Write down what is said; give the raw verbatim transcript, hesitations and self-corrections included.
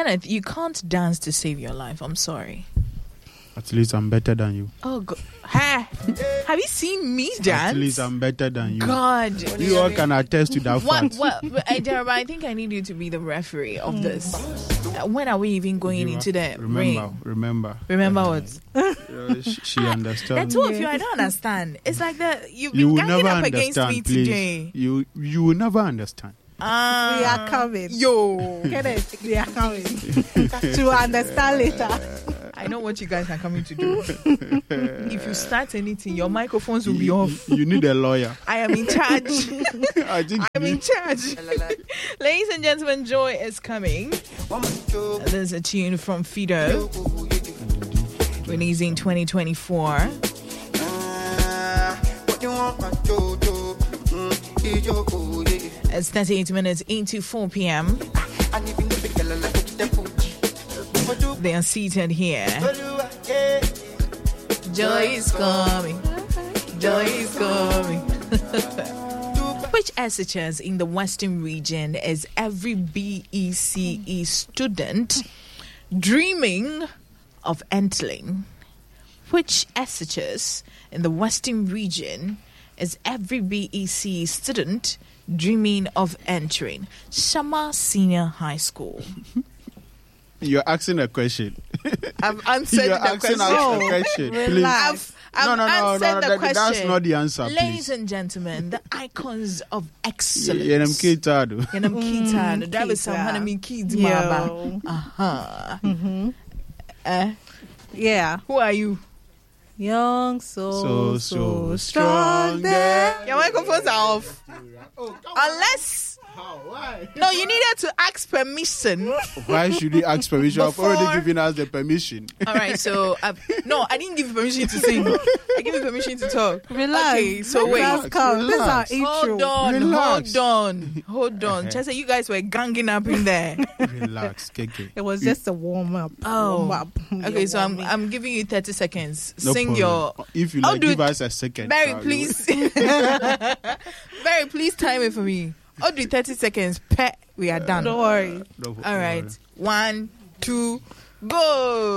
Kenneth, you can't dance to save your life. I'm sorry. At least I'm better than you. Oh, God. Ha! Have you seen me dance? At least I'm better than you. God. You all can attest to that What? fact. What? I, Jeremiah, I think I need you to be the referee of this. Uh, when are we even going You into are- the remember, ring? Remember. Remember what? Uh, she, she The understands. two of you, I don't understand. It's like that you've You been will ganging never up against me understand, please. today. You you will never understand. Uh, We are coming. Yo. Kenneth, we are coming. To understand later. I know what you guys are coming to do. If you start anything, your microphones will be You, off. you need a lawyer. I am in charge. I think I'm you in need- charge. Ladies and gentlemen, Joy is coming. There's a tune from Fido, released in twenty twenty-four. It's thirty-eight minutes into four p.m. They are seated here. Joy is coming. Joy is coming. Which S H S in the Western region is every B E C E student dreaming of entering? Which S H S in the Western region is every B E C E student dreaming of entering? Shama Senior High School. You're asking a question. I've answered You're the asking question. us a question. Please. relax. I've, I've No, no, no, answered no, no, the that- question. that's not the answer, please. Ladies and gentlemen, the icons of excellence. Yenam Keitado. Yenam Keitado. That was Keita. some Hanami Kids Yo. Maba. Uh-huh. Mm-hmm. Uh, Yeah. who are you? Young, so, So, so, so strong. strong There. Your microphones are off. Unless... No, you needed to ask permission. Why should he ask permission? I've Before- already given us the permission. All right, so... I've, no, I didn't give you permission to sing. I gave you permission to talk. Relax. Okay, so wait. Relax, come. This is our Relax. intro. Hold on, Relax. hold on, hold on. Chelsea, you guys were ganging up in there. Relax, Keke. It was just a warm up. Oh. Warm up. Okay, so I'm warming. I'm giving you thirty seconds. No Sing problem. your... If you I'll like, do give it. us a second. Barry, I'll do please. Barry, please time it for me. I'll do thirty seconds. Pet, we are done. Don't worry. it. No, All right. One, two, go.